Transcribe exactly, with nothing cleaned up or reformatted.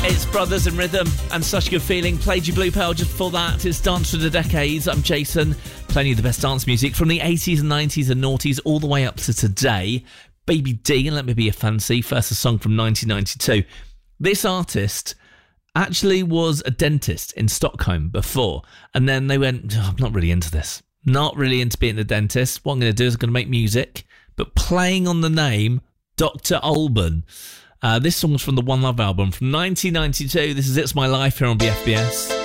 It's Brothers in Rhythm and Such a Good Feeling. Played you Blue Pearl just before that. It's Dance for the Decades. I'm Jason. Plenty of the best dance music from the eighties and nineties and noughties all the way up to today. Baby D and Let Me Be Your Fancy. First a song from nineteen ninety-two. This artist actually was a dentist in Stockholm before. And then they went, oh, I'm not really into this. Not really into being a dentist. What I'm going to do is I'm going to make music, but playing on the name Doctor Alban. Uh, this song's from the One Love album from nineteen ninety-two. This is It's My Life here on B F B S.